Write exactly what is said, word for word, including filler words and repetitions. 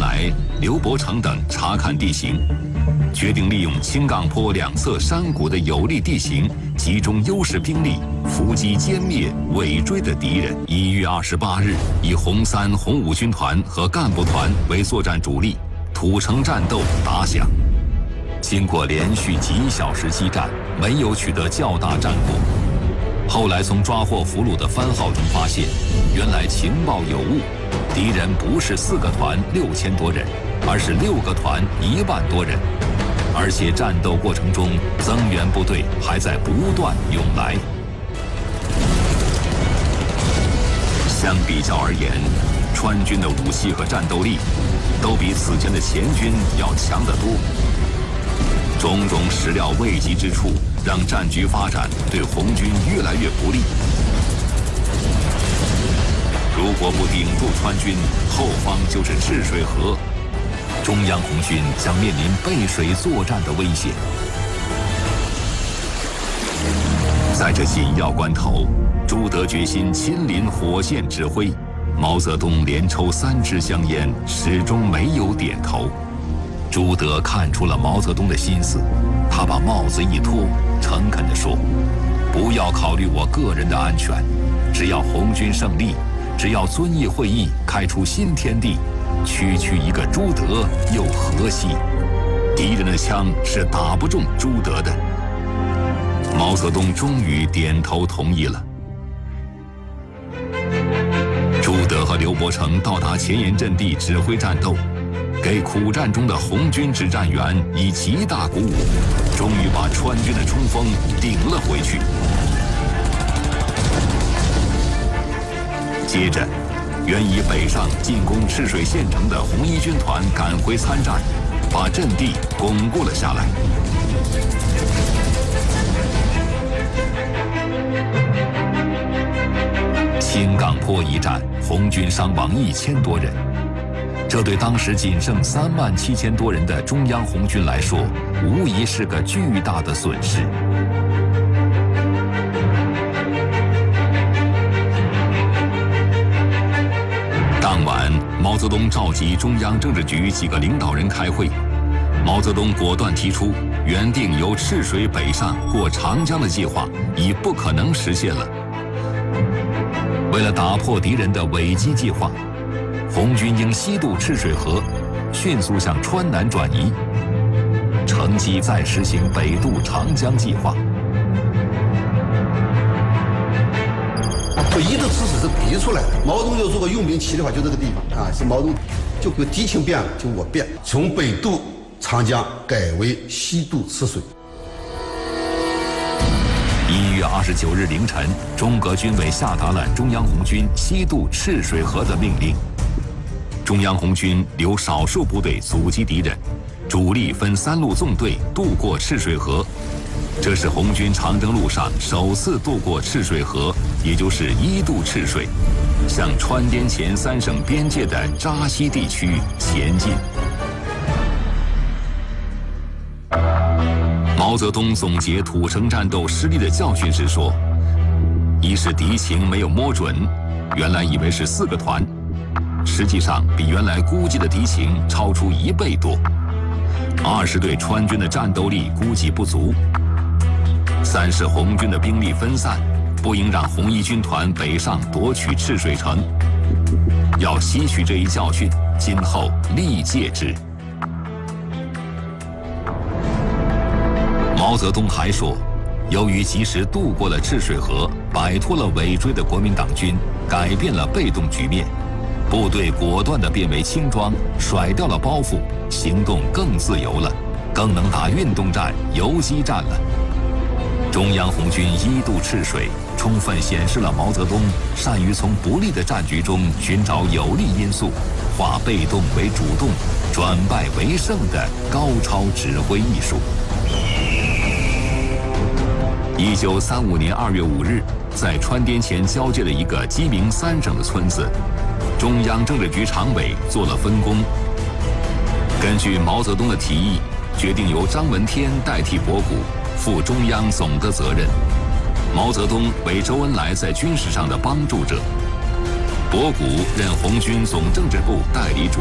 来、刘伯承等查看地形，决定利用青冈坡两侧山谷的有利地形，集中优势兵力，伏击歼灭尾追的敌人。一月二十八日，以红三、红五军团和干部团为作战主力，土城战斗打响。经过连续几小时激战，没有取得较大战果。后来从抓获俘虏的番号中发现，原来情报有误，敌人不是四个团六千多人，而是六个团一万多人，而且战斗过程中增援部队还在不断涌来。相比较而言，川军的武器和战斗力都比此前的前军要强得多。种种始料未及之处，让战局发展对红军越来越不利。如果不顶住川军，后方就是赤水河，中央红军将面临背水作战的危险。在这紧要关头，朱德决心亲临火线指挥。毛泽东连抽三支香烟，始终没有点头。朱德看出了毛泽东的心思，他把帽子一脱，诚恳地说：“不要考虑我个人的安全，只要红军胜利，只要遵义会议开出新天地，区区一个朱德又何惜？敌人的枪是打不中朱德的。”毛泽东终于点头同意了。朱德和刘伯承到达前沿阵地指挥战斗，给苦战中的红军指战员以极大鼓舞，终于把川军的冲锋顶了回去。接着，原以北上进攻赤水县城的红一军团赶回参战，把阵地巩固了下来。青冈坡一战，红军伤亡一千多人。这对当时仅剩三万七千多人的中央红军来说，无疑是个巨大的损失。当晚，毛泽东召集中央政治局几个领导人开会，毛泽东果断提出，原定由赤水北上过长江的计划已不可能实现了。为了打破敌人的尾击计划，红军应西渡赤水河，迅速向川南转移，乘机再实行北渡长江计划。 北渡赤水是逼出来的。毛泽东要做个用兵棋的话，就这个地方啊，是毛泽东就跟敌情变了，就我变，从北渡长江改为西渡赤水。 一月二十九日凌晨，中革军委下达了中央红军西渡赤水河的命令。中央红军留少数部队阻击敌人，主力分三路纵队渡过赤水河。这是红军长征路上首次渡过赤水河，也就是一渡赤水，向川滇黔三省边界的扎西地区前进。毛泽东总结土城战斗失利的教训时说：“一是敌情没有摸准，原来以为是四个团，实际上比原来估计的敌情超出一倍多；二是对川军的战斗力估计不足；三是红军的兵力分散，不应让红一军团北上夺取赤水城，要吸取这一教训，今后力戒之。”毛泽东还说，由于及时渡过了赤水河，摆脱了尾追的国民党军，改变了被动局面，部队果断地变为轻装，甩掉了包袱，行动更自由了，更能打运动战、游击战了。中央红军一渡赤水，充分显示了毛泽东善于从不利的战局中寻找有利因素，化被动为主动，转败为胜的高超指挥艺术。一九三五年二月五日，在川滇黔交界的一个鸡鸣三省的村子，中央政治局常委做了分工。根据毛泽东的提议，决定由张闻天代替博古，负中央总的责任。毛泽东为周恩来在军事上的帮助者，博古任红军总政治部代理主